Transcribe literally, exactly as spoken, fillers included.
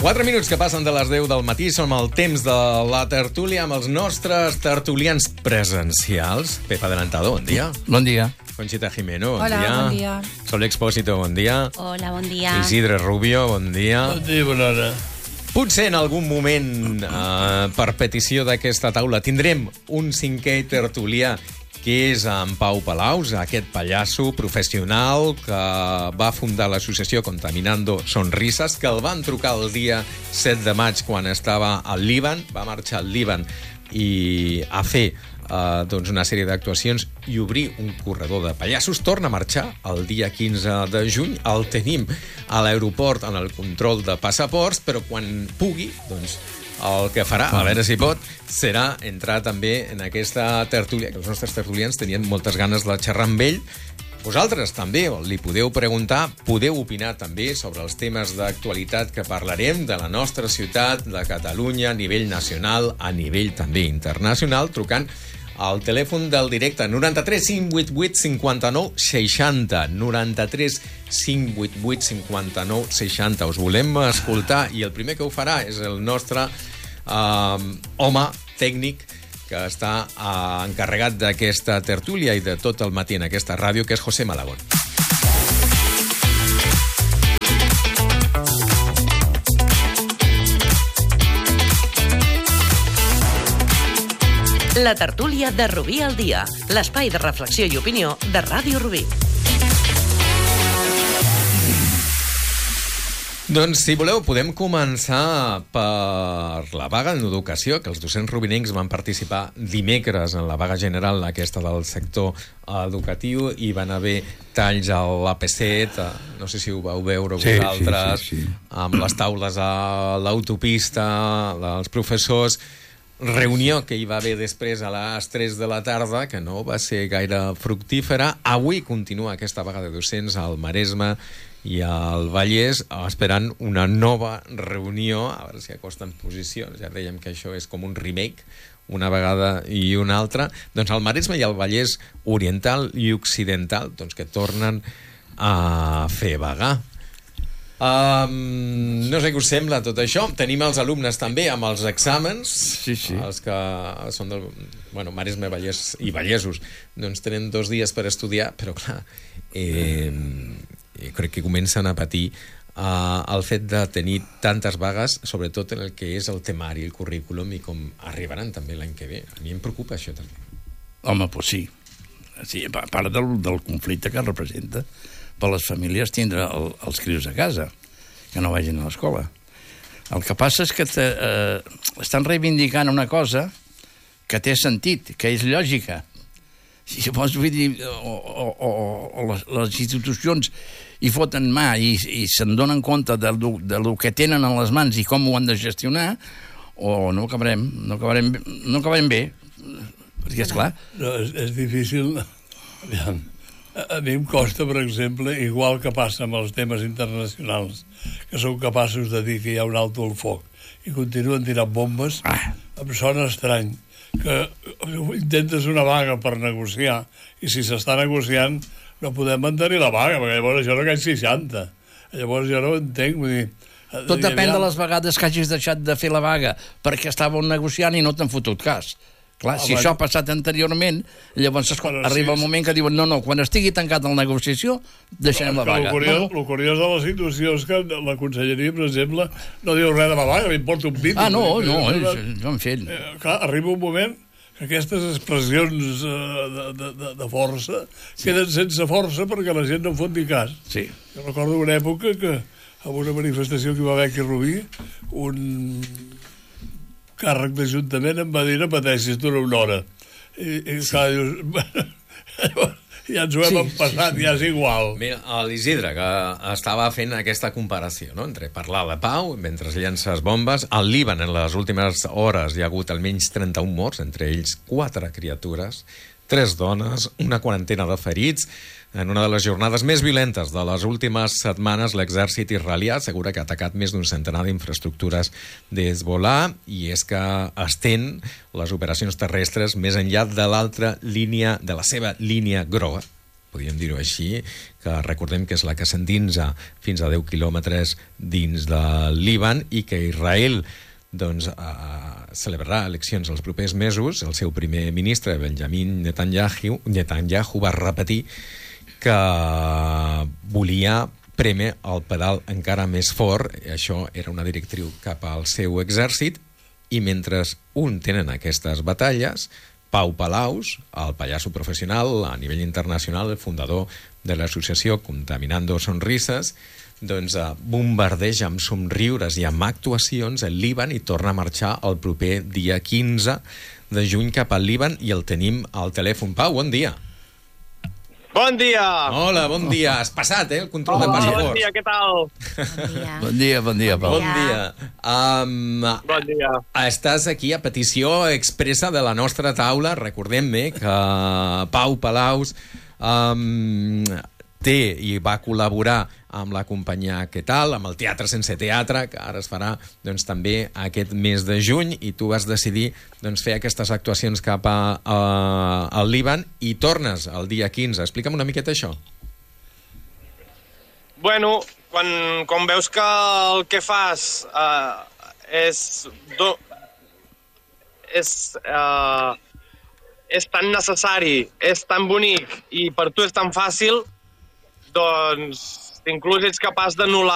Quatre minuts que passen de les deu del matí, som al temps de la tertúlia amb els nostres tertulians presencials. Pepa Adelantado, bon dia. Bon dia. Conxita Jimeno, bon Hola, dia. bon dia. Sol Expósito, bon dia. Hola, bon dia. Isidre Rubio, bon dia. Bon dia, bona hora. Potser en algun moment, eh, per petició d'aquesta taula, tindrem un cinquè tertulià que és en Pau Palaus, aquest pallasso professional que va fundar l'associació Contaminando Sonrisas, que el van trucar el dia set de maig quan estava al Líban, va marxar al Líban i a fer eh, doncs una sèrie d'actuacions i obrir un corredor de pallassos. Torna a marxar el dia quinze de juny, el tenim a l'aeroport en el control de passaports, però quan pugui, doncs el que farà, a veure si pot, serà entrar també en aquesta tertúlia, que els nostres tertulians tenien moltes ganes de xerrar amb ell. Vosaltres també li podeu preguntar, podeu opinar també sobre els temes d'actualitat que parlarem de la nostra ciutat, de Catalunya, a nivell nacional, a nivell també internacional, trucant al telèfon del directe noranta-tres cinc vuit vuit cinquanta-nou seixanta, noranta-tres cinc vuit vuit cinquanta-nou seixanta. Us volem escoltar i el primer que ho farà és el nostre eh, home tècnic que està eh, encarregat d'aquesta tertúlia i de tot el matí en aquesta ràdio, que és José Malagón. La tertúlia de Rubí al dia, l'espai de reflexió i opinió de Ràdio Rubí. Doncs, si voleu, podem començar per la vaga en educació, que els docents rubinencs van participar dimecres en la vaga general aquesta del sector educatiu i van haver talls a l'A P set, no sé si ho vau veure Sí, vosaltres, sí, sí, sí. amb les taules a l'autopista, els professors, reunió que hi va haver després a les tres de la tarda, que no va ser gaire fructífera. Avui continua aquesta vaga de docents al Maresme i al Vallès, esperant una nova reunió, a veure si acosten posicions. Ja dèiem que això és com un remake, una vegada i una altra. Doncs al Maresme i al Vallès Oriental i Occidental, doncs que tornen a fer vaga. Um, no sé què us sembla tot això. Tenim els alumnes també amb els exàmens, Sí, sí. els que són del bueno, Maresme, Vallès i Vallesos, doncs tenen dos dies per estudiar, però clar, eh, crec que comencen a patir uh, el fet de tenir tantes vagues, sobretot en el que és el temari, el currículum, i com arribaran també l'any que ve. A mi em preocupa això també. Home, doncs sí. sí a part del, del conflicte que representa per les famílies tindre el, els crios a casa, que no vagin a l'escola. El que passa és que te, eh, estan reivindicant una cosa que té sentit, que és lògica. Si llavors, vull dir, o, o, o, o les, les institucions hi foten mà i, i se'n donen compte del, del que tenen a les mans i com ho han de gestionar, o no acabarem, no acabarem, no acabarem bé. Perquè, esclar... No, és, és difícil... Aviam. A mi em costa, per exemple, igual que passa amb els temes internacionals, que són capaços de dir que hi ha un alto al foc i continuen tirant bombes, Ah. em sona estrany que intentes una vaga per negociar i si s'està negociant no podem mantenir la vaga, perquè llavors això no cau seixanta. Llavors jo no ho entenc, vull dir... Tot depèn de les vegades que hagis deixat de fer la vaga perquè estàveu negociant i no t'han fotut cas. Clar, si Home, això ha passat anteriorment, llavors Però arriba sí, el moment que diuen no, no, quan estigui tancat la negociació, deixem la vaga. El curiós, No, no. el curiós de la situació és que la conselleria, per exemple, no diu res de la vaga, m'importa un pit. Ah, no, Vull dir, no, eh, ells ho han fet. Eh, clar, arriba un moment que aquestes expressions eh, de, de, de, de força queden sense força perquè la gent no en fot ni cas. Sí. Jo recordo una època que en una manifestació que hi va haver aquí a Rubí, un càrrec d'Ajuntament em va dir no pateixis, dura una hora. I, i sí. Clar, dius... ja ens ho hem Sí, empassat, sí, sí. ja és igual. Mira, l'Isidre, que estava fent aquesta comparació, no?, entre parlar de pau mentre llences bombes. Al Líban, en les últimes hores, hi ha hagut almenys trenta-un morts, entre ells quatre criatures, tres dones, una quarantena de ferits. En una de les jornades més violentes de les últimes setmanes, l'exèrcit israelià assegura que ha atacat més d'un centenar d'infraestructures d'Hezbollah, i és que estén les operacions terrestres més enllà de l'altra línia, de la seva línia groga, podríem dir-ho així, que recordem que és la que s'endinsa fins a deu quilòmetres dins del Líban i que Israel doncs, uh, celebrarà eleccions els propers mesos. El seu primer ministre, Benjamin Netanyahu, Netanyahu va repetir que volia prémer el pedal encara més fort. Això era una directriu cap al seu exèrcit, i mentre un tenen aquestes batalles, Pau Palaus, el pallasso professional a nivell internacional, el fundador de l'associació Contaminando Sonrises, doncs eh, bombardeja amb somriures i amb actuacions el Líban i torna a marxar el proper dia quinze de juny cap al Líban, i el tenim al telèfon. Pau, bon dia. Bon dia! Hola, bon dia. Has passat, eh, el control Hola, de passaports. bon dia, què tal? Bon dia. Bon dia, bon dia, Pau. Bon dia. Um, Bon dia. Estàs aquí a petició expressa de la nostra taula. Recordem-me que Pau Palaus um, té i va col·laborar amb la companyia Què tal, amb el Teatre Sense Teatre, que ara es farà doncs, també aquest mes de juny, i tu vas decidir doncs, fer aquestes actuacions cap a, a, al Líban i tornes el dia quinze. Explica'm una miqueta això. Bueno, quan, quan veus que el que fas uh, és... Do, és, uh, és tan necessari, és tan bonic i per tu és tan fàcil, doncs inclús ets capaç d'anul·lar